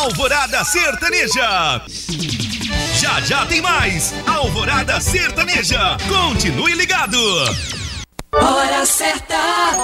Alvorada Sertaneja. Já já tem mais Alvorada Sertaneja. Continue ligado. Hora certa.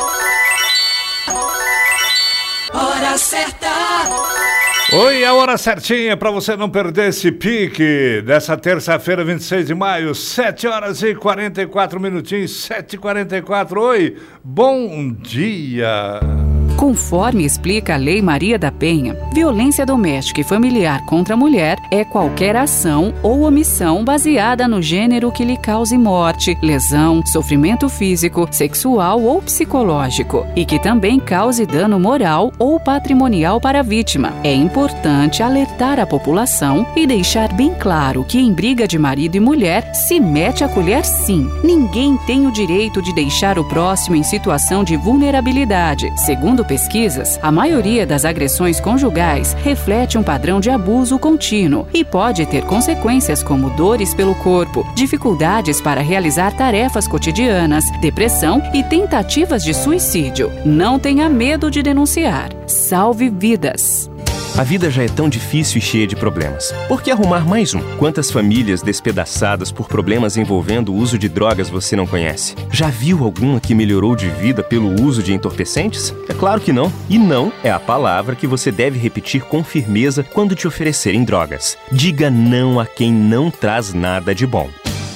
Hora certa. Oi, a hora certinha para você não perder esse pique dessa terça-feira, 26 de maio, 7 horas e 44 minutinhos, 7h44. Oi, bom dia. Conforme explica a Lei Maria da Penha, violência doméstica e familiar contra a mulher é qualquer ação ou omissão baseada no gênero que lhe cause morte, lesão, sofrimento físico, sexual ou psicológico e que também cause dano moral ou patrimonial para a vítima. É importante alertar a população e deixar bem claro que em briga de marido e mulher se mete a colher sim. Ninguém tem o direito de deixar o próximo em situação de vulnerabilidade. Segundo pesquisas, a maioria das agressões conjugais reflete um padrão de abuso contínuo e pode ter consequências como dores pelo corpo, dificuldades para realizar tarefas cotidianas, depressão e tentativas de suicídio. Não tenha medo de denunciar. Salve vidas! A vida já é tão difícil e cheia de problemas. Por que arrumar mais um? Quantas famílias despedaçadas por problemas envolvendo o uso de drogas você não conhece? Já viu alguma que melhorou de vida pelo uso de entorpecentes? É claro que não. E não é a palavra que você deve repetir com firmeza quando te oferecerem drogas. Diga não a quem não traz nada de bom.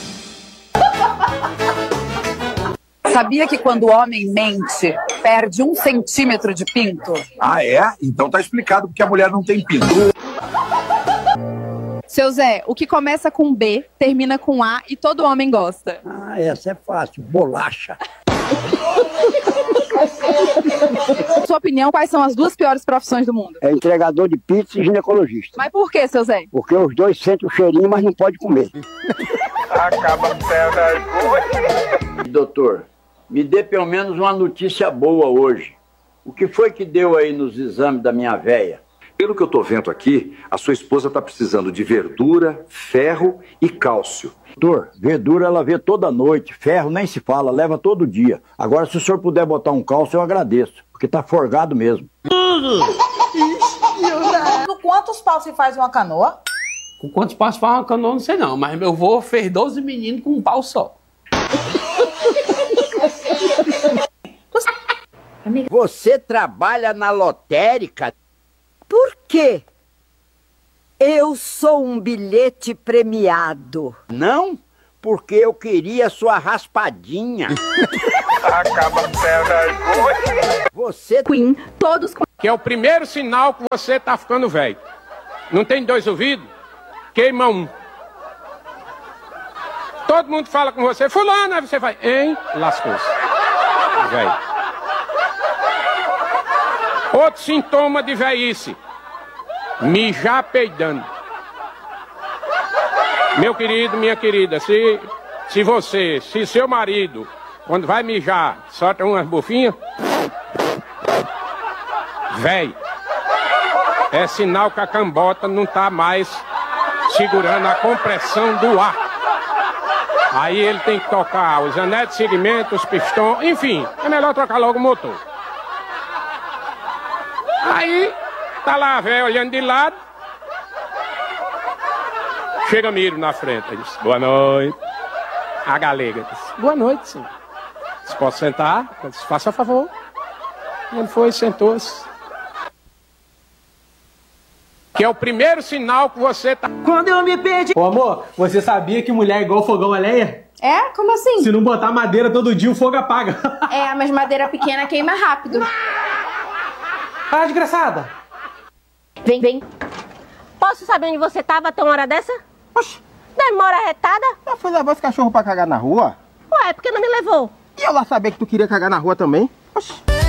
Sabia que quando o homem mente, perde 1 centímetro de pinto? Ah, é? Então tá explicado porque a mulher não tem pinto. Seu Zé, o que começa com B, termina com A e todo homem gosta? Ah, essa é fácil. Bolacha. Sua opinião, quais são as 2 piores profissões do mundo? É entregador de pizza e ginecologista. Mas por que, seu Zé? Porque os dois sentem o cheirinho, mas não pode comer. Acaba a perna. Doutor, me dê pelo menos uma notícia boa hoje. O que foi que deu aí nos exames da minha véia? Pelo que eu tô vendo aqui, a sua esposa tá precisando de verdura, ferro e cálcio. Doutor, verdura ela vê toda noite, ferro nem se fala, leva todo dia. Agora, se o senhor puder botar um cálcio, eu agradeço, porque tá forgado mesmo. Com quantos paus se faz uma canoa? Com quantos paus se faz uma canoa, não sei não, mas meu avô fez 12 meninos com um pau só. Você trabalha na lotérica? Por quê? Eu sou um bilhete premiado. Não, porque eu queria sua raspadinha. Acaba a perna. Você... Queen, todos... Que é o primeiro sinal que você tá ficando velho. Não tem 2 ouvidos? Queima um. Todo mundo fala com você, fulano, aí você vai, hein? Lascou-se. Velho. Outro sintoma de velhice. Mijar peidando. Meu querido, minha querida, se seu marido, quando vai mijar, solta umas bufinhas, véi, é sinal que a cambota não tá mais segurando a compressão do ar. Aí ele tem que tocar os anéis de segmento, os pistões, enfim, é melhor trocar logo o motor. Aí, tá lá a véia olhando de lado. Chega Miro na frente, ele diz, boa noite. A galega disse, boa noite, senhor. Você pode sentar? Eu disse, faça favor. Ele foi, sentou-se. Que é o primeiro sinal que você tá... Quando eu me perdi... Ô amor, você sabia que mulher é igual fogão a lenha? É? Como assim? Se não botar madeira todo dia, o fogo apaga. É, mas madeira pequena queima rápido. Ah, desgraçada. Vem. Posso saber onde você tava até uma hora dessa? Oxi. Demora retada? Eu fui levar esse cachorro pra cagar na rua. Ué, por que não me levou? E eu lá saber que tu queria cagar na rua também? Oxi.